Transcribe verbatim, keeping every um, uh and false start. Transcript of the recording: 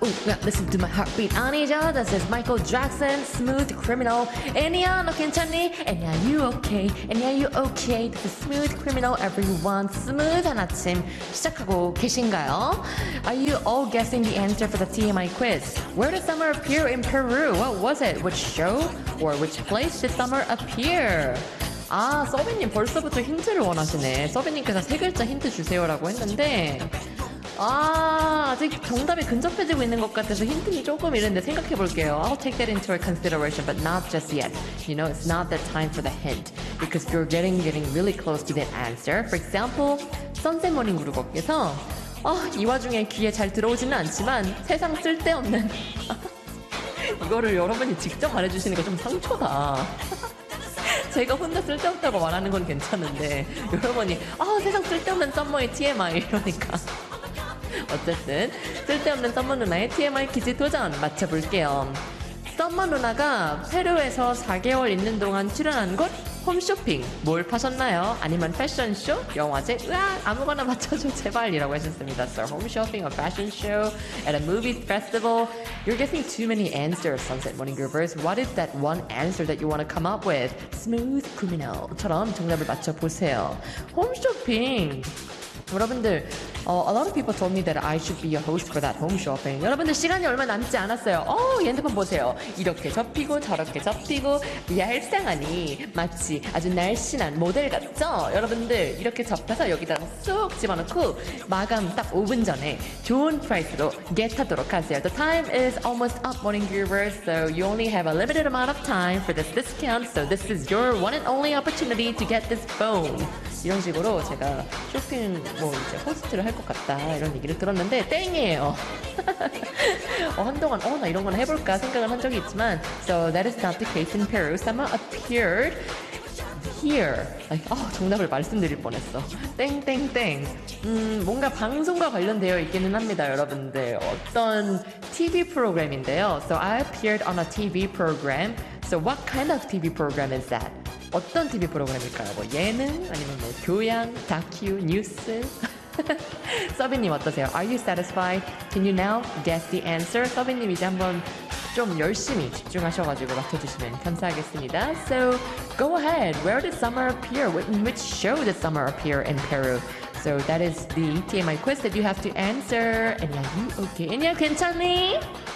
ooh, yeah, listen to my heartbeat. 아니죠, this is Michael Jackson, Smooth Criminal. 애니야, 너 괜찮니? 애니야, you okay? 애니야, you okay? This is Smooth Criminal, everyone. 스무드한 아침 시작하고 계신가요? Are you all guessing the answer for the T M I quiz? Where did summer appear in Peru? What was it? Which show or which place did summer appear? 아, 서비님 벌써부터 힌트를 원하시네. 서비님께서 세 글자 힌트 주세요라고 했는데 아, 아직 정답이 근접해지고 있는 것 같아서 힌트는 조금 이른데 생각해 볼게요. I'll take that into consideration, but not just yet. You know, it's not the time for the hint because you're getting getting really close to that answer. For example, 선셋 모닝 그룹업께서 아, 이 와중에 귀에 잘 들어오지는 않지만 세상 쓸데없는 이거를 여러분이 직접 말해주시는 거 좀 상처다. 제가 혼자 쓸데없다고 말하는 건 괜찮은데 여러분이 아 세상 쓸데없는 썸머의 티엠아이 이러니까 어쨌든 쓸데없는 썸머 누나의 티엠아이 퀴즈 도전 맞춰볼게요. 썸머 누나가 페루에서 사 개월 있는 동안 출연한 곳 홈쇼핑 뭘 파셨나요? 아니면 패션쇼? 영화제? 으아 아무거나 맞춰줘 제발 이라고 하셨습니다. So home shopping, a fashion show, at a movie festival. You're guessing too many answers, Sunset Morning Groovers. What is that one answer that you want to come up with? Smooth criminal처럼 정답을 맞춰보세요. 홈쇼핑 여러분들 uh, a lot of people told me that I should be a host for that home shopping. 여러분들 시간이 얼마 남지 않았어요. 어, 이 핸드폰 보세요. 이렇게 접히고 저렇게 접히고 얄쌍하니 마치 아주 날씬한 모델 같죠? 여러분들 이렇게 접혀서 여기다가 쏙 집어넣고 마감 딱 오 분 전에 좋은 프라이스로 겟하도록 하세요. The time is almost up, morning groovers, so you only have a limited amount of time for this discount, so this is your one and only opportunity to get this phone. 이런 식으로 제가 쇼핑 뭐 이제 호스트를 할 것 같다 이런 얘기를 들었는데 땡이에요. 어, 한동안 어 나 이런 거나 해볼까 생각을 한 적이 있지만 so that is not the case in Peru. Summer appeared here. 아, 정답을 말씀드릴 뻔했어. 땡땡땡. 음, 뭔가 방송과 관련되어 있기는 합니다, 여러분들. 어떤 티비 프로그램인데요. So I appeared on a 티비 program. So what kind of 티비 program is that? 어떤 티비 프로그램일까요? 뭐 예능? 아니면 뭐 교양, 다큐, 뉴스? 서비님 어떠세요? Are you satisfied? Can you now guess the answer? 서비님 이제 한번 좀 열심히 집중하셔가지고 맞춰주시면 감사하겠습니다. So go ahead. Where did summer appear? In which show did summer appear in Peru? So that is the T M I quiz that you have to answer. 애니야, you okay? 애니야, 괜찮니?